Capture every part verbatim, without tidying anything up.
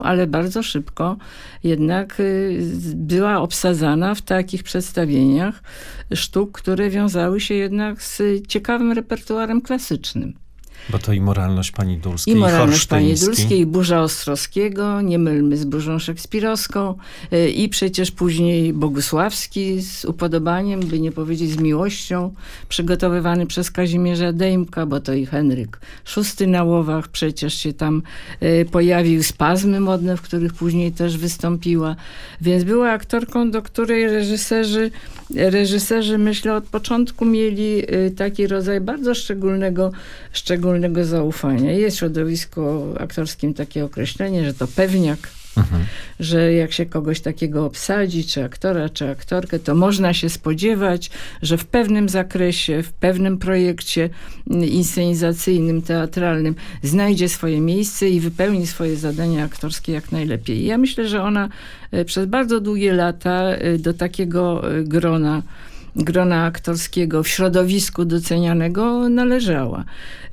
ale bardzo szybko jednak była obsadzana w takich przedstawieniach sztuk, które wiązały się jednak z ciekawym repertuarem klasycznym. Bo to i moralność pani Dulskiej, I i moralność pani Horsztyński. Dulskiej, i Burza Ostrowskiego, nie mylmy z Burzą szekspirowską, i przecież później Bogusławski z upodobaniem, by nie powiedzieć z miłością, przygotowywany przez Kazimierza Dejmka, bo to i Henryk szósty na Łowach przecież się tam pojawił, Spazmy modne, w których później też wystąpiła. Więc była aktorką, do której reżyserzy, reżyserzy myślę od początku mieli taki rodzaj bardzo szczególnego, szczególnego zaufania. Jest w środowisku aktorskim takie określenie, że to pewniak, mhm. że jak się kogoś takiego obsadzi, czy aktora, czy aktorkę, to można się spodziewać, że w pewnym zakresie, w pewnym projekcie inscenizacyjnym, teatralnym znajdzie swoje miejsce i wypełni swoje zadania aktorskie jak najlepiej. I ja myślę, że ona przez bardzo długie lata do takiego grona grona aktorskiego w środowisku docenianego należała.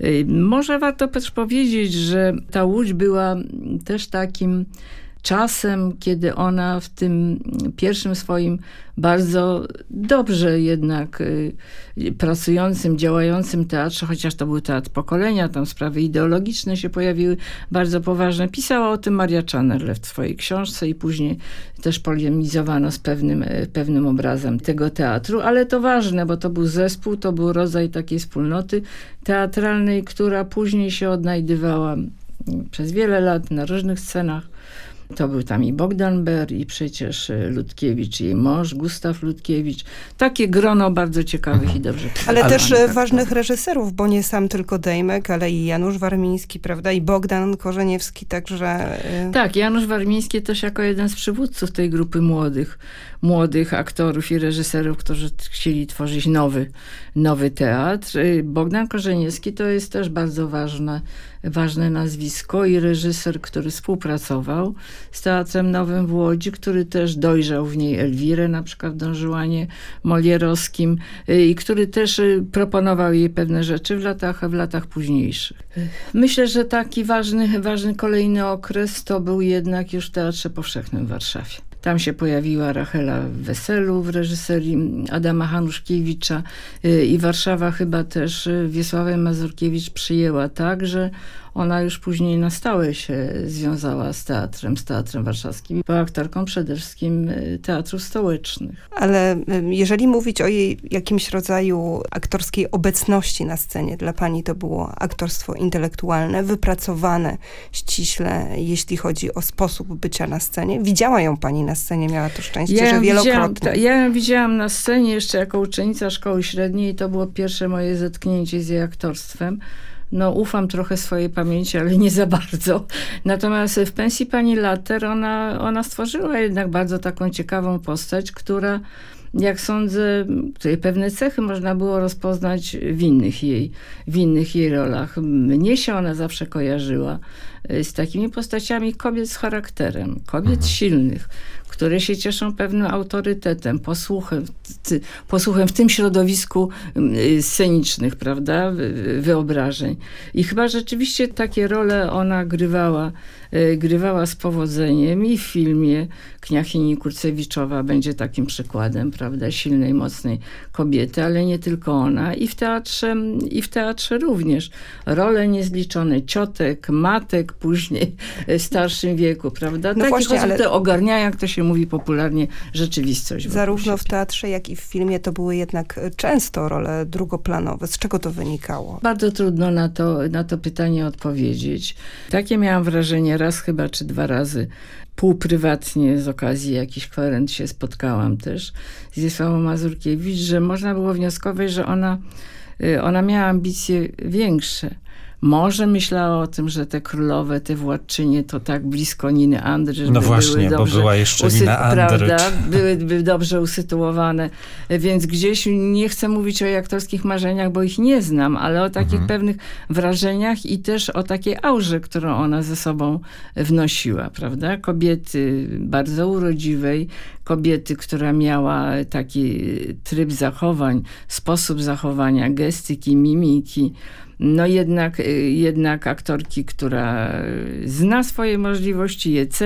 Może warto też powiedzieć, że ta Łódź była też takim czasem, kiedy ona w tym pierwszym swoim bardzo dobrze jednak y, pracującym, działającym teatrze, chociaż to był teatr pokolenia, tam sprawy ideologiczne się pojawiły bardzo poważne. Pisała o tym Maria Czanerle w swojej książce i później też polemizowano z pewnym, pewnym obrazem tego teatru, ale to ważne, bo to był zespół, to był rodzaj takiej wspólnoty teatralnej, która później się odnajdywała przez wiele lat na różnych scenach. To był tam i Bogdan Ber, i przecież Ludkiewicz, i jej mąż, Gustaw Ludkiewicz. Takie grono bardzo ciekawych mhm. i dobrze. Ale też tak ważnych reżyserów, bo nie sam tylko Dejmek, ale i Janusz Warmiński, prawda? I Bogdan Korzeniewski, także... Tak, Janusz Warmiński też jako jeden z przywódców tej grupy młodych, młodych aktorów i reżyserów, którzy chcieli tworzyć nowy, nowy teatr. Bogdan Korzeniewski to jest też bardzo ważne, ważne nazwisko i reżyser, który współpracował z Teatrem Nowym w Łodzi, który też dojrzał w niej Elwirę, na przykład w Don Juanie Molierowskim i który też proponował jej pewne rzeczy w latach, w latach późniejszych. Myślę, że taki ważny, ważny kolejny okres to był jednak już w Teatrze Powszechnym w Warszawie. Tam się pojawiła Rachela w Weselu w reżyserii Adama Hanuszkiewicza i Warszawa chyba też Wiesławę Mazurkiewicz przyjęła tak, że ona już później na stałe się związała z teatrem, z Teatrem Warszawskim. Była aktorką przede wszystkim teatrów stołecznych. Ale jeżeli mówić o jej jakimś rodzaju aktorskiej obecności na scenie, dla pani to było aktorstwo intelektualne, wypracowane ściśle, jeśli chodzi o sposób bycia na scenie. Widziała ją pani na scenie, miała to szczęście, ja że wielokrotnie. Widziałam, ja ją widziałam na scenie jeszcze jako uczennica szkoły średniej i to było pierwsze moje zetknięcie z jej aktorstwem. No ufam trochę swojej pamięci, ale nie za bardzo. Natomiast w Pensji pani Latter ona, ona stworzyła jednak bardzo taką ciekawą postać, która, jak sądzę, której pewne cechy można było rozpoznać w innych jej, w innych jej rolach. Mnie się ona zawsze kojarzyła z takimi postaciami kobiet z charakterem, kobiet mhm. silnych, które się cieszą pewnym autorytetem, posłuchem, posłuchem w tym środowisku scenicznych, prawda, wyobrażeń. I chyba rzeczywiście takie role ona grywała, grywała z powodzeniem i w filmie Kniachini Kurcewiczowa będzie takim przykładem, prawda, silnej, mocnej kobiety, ale nie tylko ona. I w teatrze, i w teatrze również. Role niezliczone ciotek, matek, później w starszym wieku, prawda? No Takich właśnie, osób, ale... te ogarniają, jak to się mówi popularnie, rzeczywistość. Zarówno w teatrze, jak i w filmie to były jednak często role drugoplanowe. Z czego to wynikało? Bardzo trudno na to, na to pytanie odpowiedzieć. Takie miałam wrażenie, raz chyba, czy dwa razy, półprywatnie z okazji jakichś kwarent się spotkałam też z Wiesławą Mazurkiewicz, że można było wnioskować, że ona, ona miała ambicje większe. Może myślała o tym, że te królowe, te władczynie to tak blisko Niny Andrycz. No by właśnie, były bo była jeszcze usy- Nina Andrycz. Prawda? Były, były dobrze usytuowane. Więc gdzieś nie chcę mówić o jej aktorskich marzeniach, bo ich nie znam, ale o takich mhm. pewnych wrażeniach i też o takiej aurze, którą ona ze sobą wnosiła, prawda? Kobiety bardzo urodziwej, kobiety, która miała taki tryb zachowań, sposób zachowania, gestyki, mimiki. No jednak, jednak aktorki, która zna swoje możliwości, je ceni.